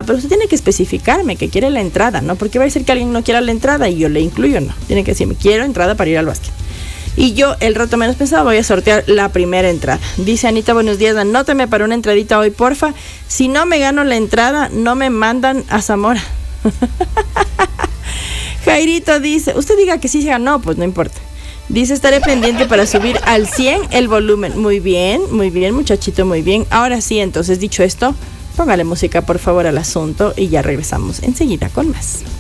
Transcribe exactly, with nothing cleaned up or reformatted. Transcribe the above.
pero usted tiene que especificarme que quiere la entrada, ¿no? Porque va a decir que alguien no quiera la entrada y yo le incluyo, ¿no? Tiene que decirme, quiero entrada para ir al básquet. Y yo, el rato menos pensado, voy a sortear la primera entrada. Dice Anita, buenos días, anótame para una entradita hoy, porfa. Si no me gano la entrada, no me mandan a Zamora. Jairito dice, usted diga que sí se ganó, pues no importa. Dice, estaré pendiente para subir al cien el volumen. Muy bien, muy bien, muchachito, muy bien. Ahora sí, entonces, dicho esto, póngale música, por favor, al asunto y ya regresamos enseguida con más.